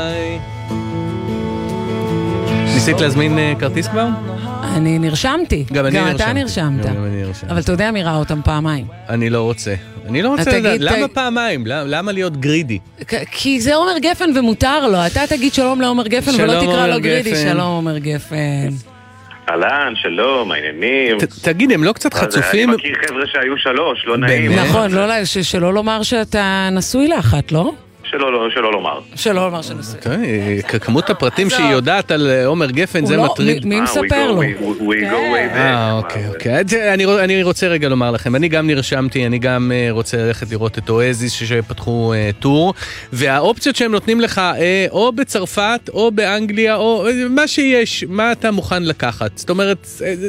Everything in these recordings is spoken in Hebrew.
ניסית להזמין כרטיס כבר? אני נרשמתי. גם אתה נרשמת. אבל אתה יודע מי ראה אותם פעמיים. אני לא רוצה. אני לא רוצה לדעת. למה פעמיים? למה להיות גרידי? כי זה עומר גפן ומותר לו. אתה תגיד שלום לעומר גפן ולא תקרא לו גרידי. שלום עומר גפן. אהלן, שלום, מה העניינים? תגיד, הם לא קצת חצופים? אני מכיר חבר'ה שהיו 3, לא נעים. נכון, שלא לומר שאתה נשוי לאחת, לא? שלא לומר. שלא לומר שנשוי. כמות הפרטים שהיא יודעת על עומר גפן זה מטריד. מי מספר לו? אוקיי. אני רוצה רגע לומר לכם, אני גם נרשמתי, אני גם רוצה ללכת לראות את אואזיס שפתחו טור, והאופציות שהם נותנים לך או בצרפת או באנגליה או מה שיש, מה אתה מוכן לקחת. זאת אומרת,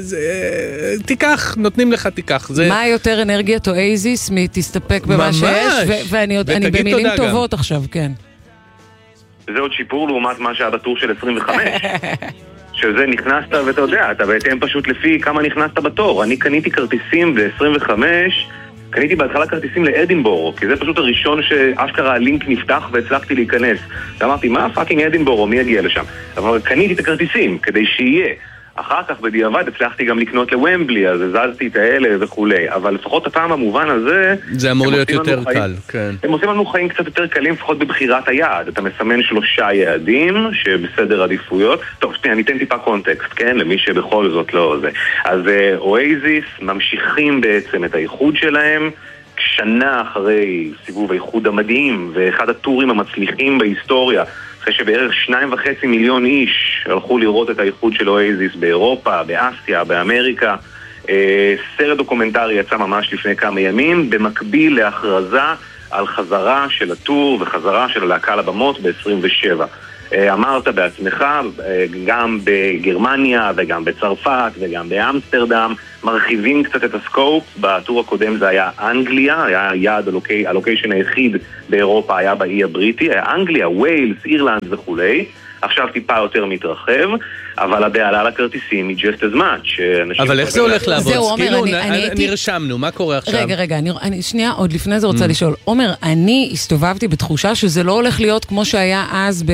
תיקח, נותנים לך, תיקח. מה יותר אנרגיית אואזיס מתסתפק במה שיש, ואני במילים טובות עכשיו. כן. זה עוד שיפור לעומת מה שהיה בטור של 25 שזה נכנסת ואתה יודע, אתה בהתאם פשוט לפי כמה נכנסת בתור. אני קניתי כרטיסים ב-25, קניתי בהתחלה כרטיסים לאדינבורו, כי זה פשוט הראשון שאשכרה הלינק נפתח והצלחתי להיכנס. ואמרתי, מה פאקינג אדינבורו, מי יגיע לשם? אבל קניתי את הכרטיסים כדי שיהיה. אחר כך בדיעבד הצלחתי גם לקנות לוומבלי, אז הזזתי את האלה וכולי, אבל לפחות הפעם במובן הזה זה אמור להיות יותר קל, כן. הם עושים לנו חיים קצת יותר קלים, לפחות בבחירת היעד. אתה מסמן 3 יעדים שבסדר עדיפויות. טוב, שנייה, אני אתן טיפה קונטקסט, כן? למי שבכל זאת לא זה. אז אואזיס ממשיכים בעצם את האיחוד שלהם שנה אחרי סיבוב האיחוד המדהים ואחד הטורים המצליחים בהיסטוריה, אחרי שבערך 2.5 מיליון איש הלכו לראות את האיחוד של אואזיס באירופה, באסיה, באמריקה. סרט דוקומנטרי יצא ממש לפני כמה ימים, במקביל להכרזה על חזרה של הטור וחזרה של הלהקה לבמות ב-27. אמרת בעצמך, גם בגרמניה וגם בצרפת וגם באמסטרדם, מרחיבים קצת את הסקופ. בטור הקודם זה היה אנגליה, היה יעד הלוקיישן היחיד באירופה היה באי הבריטי, היה אנגליה, ווילס, אירלנד וכולי. עכשיו טיפה יותר מתרחב, אבל הבעלה לכרטיסים היא just as much. אבל איך זה הולך לעבוד? כאילו, נרשמנו, מה קורה עכשיו? רגע, שנייה, עוד לפני זה רוצה לשאול. עומר, אני הסתובבתי בתחושה שזה לא הולך להיות כמו שהיה אז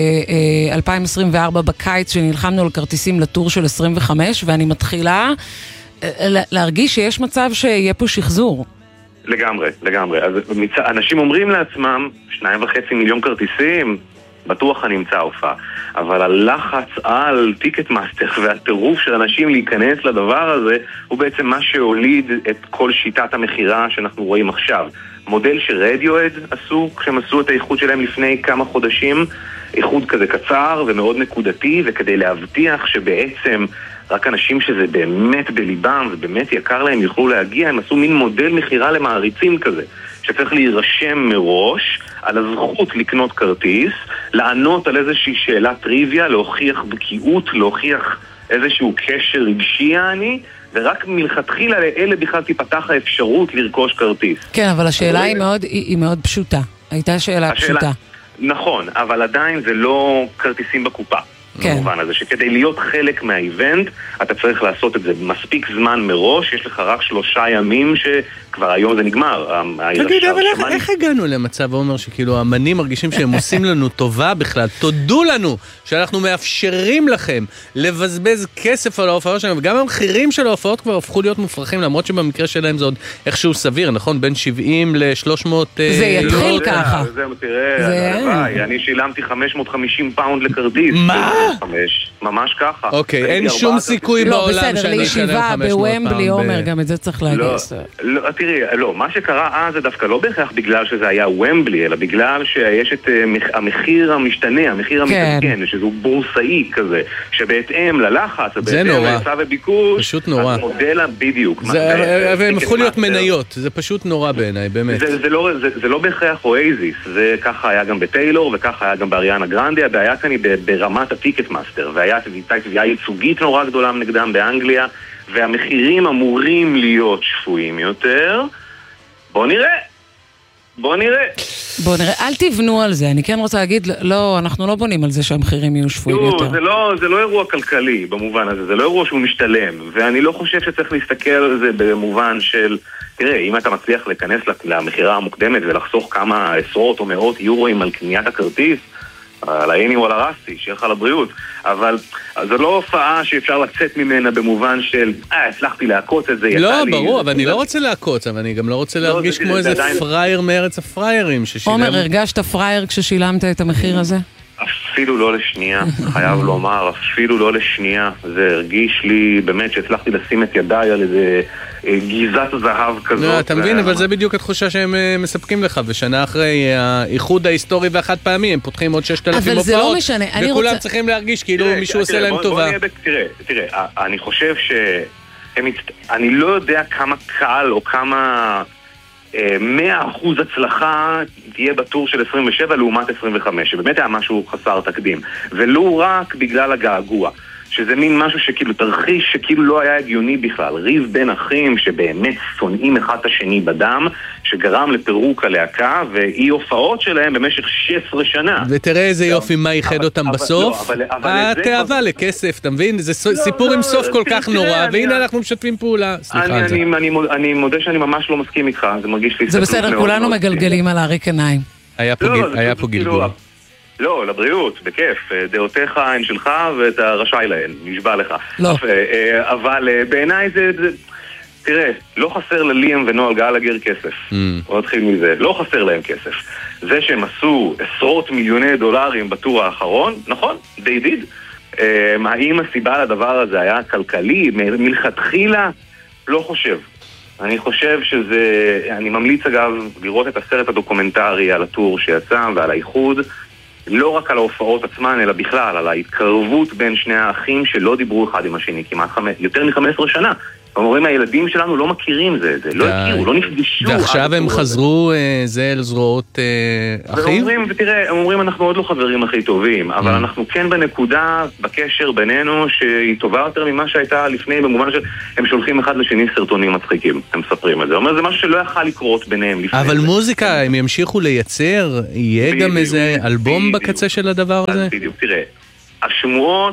ב-2024 בקיץ, שנלחמנו על כרטיסים לטור של 25, ואני מתחילה להרגיש שיש מצב שיהיה פה שחזור. לגמרי. אז אנשים אומרים לעצמם, 2.5 מיליון כרטיסים, בטוח אני אמצא הופעה, אבל הלחץ על טיקט מאסטר והטירוף של אנשים להיכנס לדבר הזה הוא בעצם מה שהוליד את כל שיטת המחירה שאנחנו רואים עכשיו. מודל שרדיואד עשו כשהם עשו את האיחוד שלהם לפני כמה חודשים, איחוד כזה קצר ומאוד נקודתי, וכדי להבטיח שבעצם רק אנשים שזה באמת בליבם ובאמת יקר להם יוכלו להגיע, הם עשו מין מודל מחירה למעריצים כזה, שצריך להירשם מראש על הזכות לקנות כרטיס, לענות על איזושהי שאלה טריוויה, להוכיח בקיאות, להוכיח איזשהו קשר רגשי ורק מלכתחילה לאלה בכלל תיפתח האפשרות לרכוש כרטיס. כן, אבל השאלה היא מאוד פשוטה. הייתה שאלה פשוטה. נכון, אבל עדיין זה לא כרטיסים בקופה. במובן הזה, שכדי להיות חלק מהאיבנט, אתה צריך לעשות את זה מספיק זמן מראש, יש לך רק 3 ימים שכבר היום זה נגמר. תגיד, אבל איך הגענו למצב, עומר, שכאילו האמנים מרגישים שהם עושים לנו טובה בכלל? תודו לנו שאנחנו מאפשרים לכם לבזבז כסף על ההופעות שלנו, וגם המחירים של ההופעות כבר הפכו להיות מופרכים, למרות שבמקרה שלהם זה עוד איכשהו סביר, נכון? בין 70 ל-300... זה יתחיל ככה. תראה, אני שילמתי 550 פאונד לכרטיס. מה? ממש ככה. אוקיי, אין שום סיכוי בעולם שאני אשלם 500 לא, בסדר, לישיבה בוומבלי, עומר, גם את זה צריך להגייס. לא, תראי, לא, מה שקרה אז זה דווקא לא בהכרח בגלל שזה היה וומבלי, אלא בגלל שיש את המחיר המשתנה, המחיר המתעדכן, שזהו בורסאי כזה, שבהתאם ללחץ, בהתאם להיצע וביקוש, פשוט נורא. המודל בדיוק. והם הפכו להיות מניות, זה פשוט נורא בעיניי, באמת. זה לא בהכרח אואזיס, זה ככה היה גם בטיילור, וככה היה גם באריאנה גרנדה, הבעיה כאן היא ברמת טיקט מאסטר, והיה תביעה ייצוגית נורא גדולה נגדם באנגליה, והמחירים אמורים להיות שפויים יותר. בוא נראה, אל תבנו על זה. אני כן רוצה להגיד, לא, אנחנו לא בונים על זה שהמחירים יהיו שפויים יותר. זה לא אירוע כלכלי במובן הזה, זה לא אירוע שהוא משתלם, ואני לא חושב שצריך להסתכל על זה במובן של, תראה, אם אתה מצליח להיכנס למחירה המוקדמת ולחסוך כמה עשרות או מאות יורוים על קניית הכרטיס, על העיני או על הרסי, שיהיה לך לבריאות. אבל זו לא הופעה שאפשר לצאת ממנה במובן של, הצלחתי להקוץ את זה, לא, ברור, אבל אני לא רוצה להקוץ, אבל אני גם לא רוצה להרגיש כמו איזה פרייר מארץ הפריירים ששילם. עומר, הרגשת פרייר כששילמת את המחיר הזה? אפילו לא לשנייה, חייב לומר, אפילו לא לשנייה. זה הרגיש לי באמת שהצלחתי לשים את ידיי על איזה גיזת זהב כזאת. לא, אתה מבין, אבל זה בדיוק התחושה שהם מספקים לך, ושנה אחרי האיחוד ההיסטורי והחד פעמי, הם פותחים עוד 6,000 הופעות. אבל זה לא משנה, וכולם צריכים להרגיש כאילו מישהו עושה להם טובה. תראה, אני חושב אני לא יודע כמה קל או כמה 100% הצלחה תהיה בטור של 27 לעומת 25, שבאמת היה משהו חסר תקדים, ולא רק בגלל הגעגוע, שזה מין משהו שכאילו תרחיש שכאילו לא היה הגיוני בכלל, ריב בין אחים שבאמת שונאים אחד את השני בדם, שגרם לפירוק הלהקה ואי הופעות שלהם במשך 16 שנה. ותראה איזה יופי מה ייחד אותם בסוף, התאווה לכסף, אתה מבין? זה סיפור עם סוף כל כך נורא, והנה אנחנו משתפים פעולה. סליחה על זה. אני מודה שאני ממש לא מסכים איתך, זה מרגיש לי... זה בסדר, כולנו מגלגלים על האריק עיניים. היה פה גלגול. לא, לבריאות, בכיף. דעותיך הן שלך ואתה רשאי להן, נשבע לך. לא. אבל בעיניי זה... תראה, לא חסר לליאם ונועל גלגר כסף. בוא נתחיל מזה. לא חסר להם כסף. זה שהם עשו עשרות מיליוני דולרים בטור האחרון, נכון, they did. האם הסיבה לדבר הזה היה כלכלי? מלכתחילה? לא חושב. אני חושב שזה... אני ממליץ אגב לראות את הסרט הדוקומנטרי על הטור שיצא ועל האיחוד. לא רק על ההופעות עצמן, אלא בכלל, על ההתקרבות בין שני האחים שלא דיברו אחד עם השני, כמעט יותר מ-15 שנה. אומרים, הילדים שלנו לא מכירים זה, לא הכירו, לא נפגשו. ועכשיו הם חזרו זה אל זרועות אחים? ותראה, הם אומרים, אנחנו עוד לא חברים הכי טובים, אבל אנחנו כן בנקודה, בקשר בינינו, שהיא טובה יותר ממה שהייתה לפני, במובן שהם שולחים אחד לשני סרטונים מצחיקים, הם מספרים את זה. אומר, זה משהו שלא יכל לקרות ביניהם לפני. אבל מוזיקה, הם ימשיכו לייצר, יהיה גם איזה אלבום בקצה של הדבר הזה? בדיוק, תראה, השמועות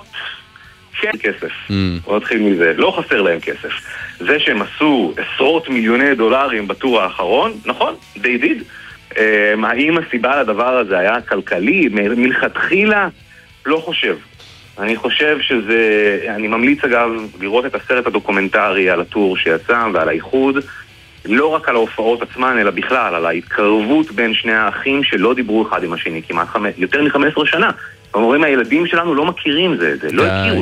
כן כסף, בוא נתחיל מזה, לא חסר להם כסף. זה שהם עשו עשרות מיליוני דולרים בטור האחרון, נכון, they did. האם הסיבה לדבר הזה היה כלכלי? מלכתחילה? לא חושב. אני חושב שזה... אני ממליץ אגב לראות את הסרט הדוקומנטרי על הטור שיצא ועל האיחוד, לא רק על ההופעות עצמן, אלא בכלל, על ההתקרבות בין שני האחים שלא דיברו אחד עם השני, כמעט יותר מ-15 שנה. הם אומרים, הילדים שלנו לא מכירים זה, לא הכירו.